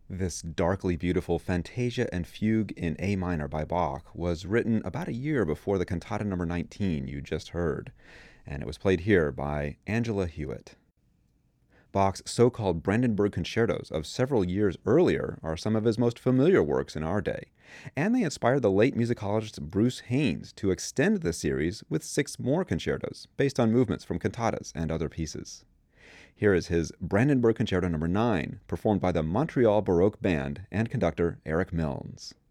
This darkly beautiful Fantasia and Fugue in A minor by Bach was written about a year before the Cantata number 19 you just heard, and it was played here by Angela Hewitt. Bach's so-called Brandenburg concertos of several years earlier are some of his most familiar works in our day, and they inspired the late musicologist Bruce Haynes to extend the series with six more concertos based on movements from cantatas and other pieces. Here is his Brandenburg Concerto No. 9, performed by the Montreal Baroque Band and conductor Eric Milnes.